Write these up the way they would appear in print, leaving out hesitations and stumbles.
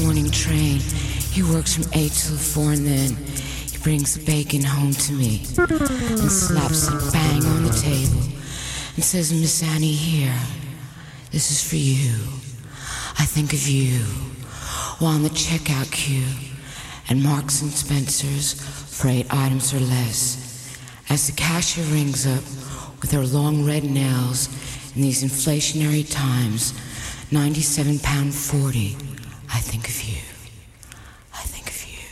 morning train. He works from 8 till 4 and then he brings the bacon home to me and slaps it bang on the table and says, Miss Annie, here, this is for you. I think of you while in the checkout queue at Marks and Spencer's for 8 items or less. As the cashier rings up with her long red nails in these inflationary times, £97.40, I think of you. I think of you.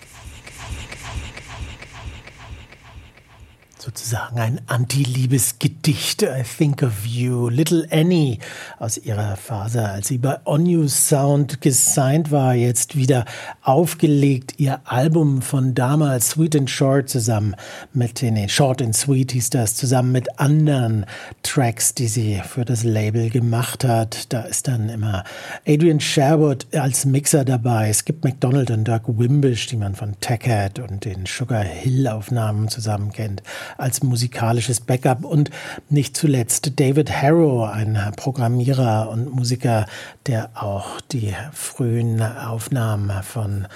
Sozusagen ein Anti-Liebesgedicht. I Think of You. Little Annie aus ihrer Phase, als sie bei On You Sound gesigned war, jetzt wieder aufgelegt. Ihr Album von damals, Sweet and Short, zusammen mit, Short and Sweet hieß das, zusammen mit anderen Tracks, die sie für das Label gemacht hat. Da ist dann immer Adrian Sherwood als Mixer dabei. Skip McDonald und Doug Wimbish, die man von Taggart und den Sugar Hill Aufnahmen zusammen kennt, als musikalisches Backup, und nicht zuletzt David Harrow, ein Programmierer und Musiker, der auch die frühen Aufnahmen von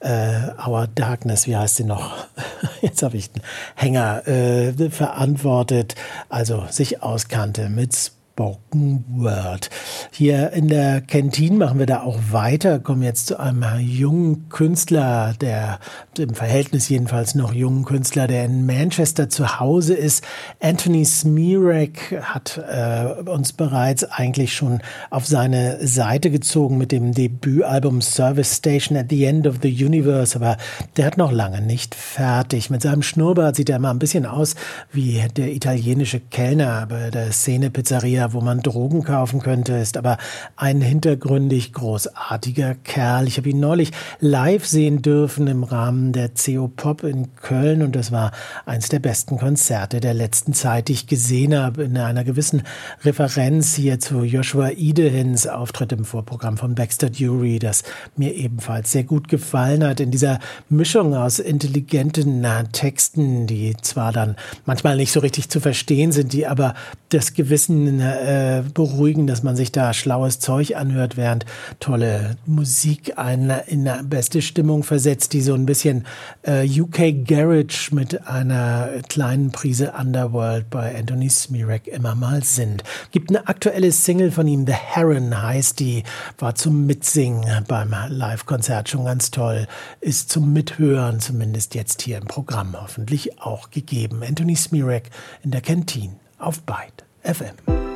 Our Darkness, wie heißt sie noch? Jetzt habe ich den Hänger verantwortet, also sich auskannte mit Spoken Word. Hier in der Kantine machen wir da auch weiter, kommen jetzt zu einem jungen Künstler, der im Verhältnis jedenfalls noch jungen Künstler, der in Manchester zu Hause ist. Anthony Smirek hat uns bereits eigentlich schon auf seine Seite gezogen mit dem Debütalbum Service Station at the End of the Universe, aber der hat noch lange nicht fertig. Mit seinem Schnurrbart sieht er mal ein bisschen aus wie der italienische Kellner bei der Szene Pizzeria, wo man Drogen kaufen könnte, ist aber ein hintergründig großartiger Kerl. Ich habe ihn neulich live sehen dürfen im Rahmen der CO Pop in Köln, und das war eins der besten Konzerte der letzten Zeit, die ich gesehen habe, in einer gewissen Referenz hier zu Joshua Idehins Auftritt im Vorprogramm von Baxter Dury, das mir ebenfalls sehr gut gefallen hat, in dieser Mischung aus intelligenten Texten, die zwar dann manchmal nicht so richtig zu verstehen sind, die aber das Gewissen beruhigen, dass man sich da schlaues Zeug anhört, während tolle Musik einen in eine beste Stimmung versetzt, die so ein bisschen UK Garage mit einer kleinen Prise Underworld bei Anthony Smirek immer mal sind. Gibt eine aktuelle Single von ihm, The Heron heißt die, war zum Mitsingen beim Live-Konzert schon ganz toll, ist zum Mithören zumindest jetzt hier im Programm hoffentlich auch gegeben. Anthony Smirek in der Kantine auf Byte FM.